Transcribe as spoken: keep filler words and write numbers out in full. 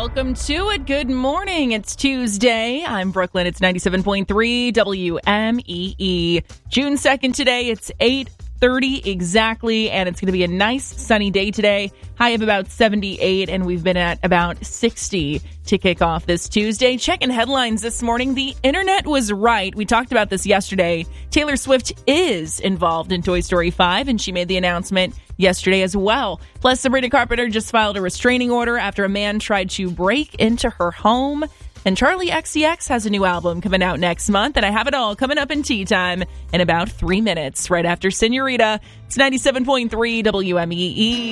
Welcome to it. Good morning. It's Tuesday. I'm Brooklyn. It's ninety-seven point three W M E E. June second today. It's eight thirty exactly, and it's going to be a nice sunny day today. High of about seventy-eight, and we've been at about sixty to kick off this Tuesday. Checking headlines this morning. The internet was right. We talked about this yesterday. Taylor Swift is involved in Toy Story five, and she made the announcement yesterday as well. Plus, Sabrina Carpenter just filed a restraining order after a man tried to break into her home. And Charlie X C X has a new album coming out next month, and I have it all coming up in tea time in about three minutes, right after Senorita. It's ninety-seven point three W M E E.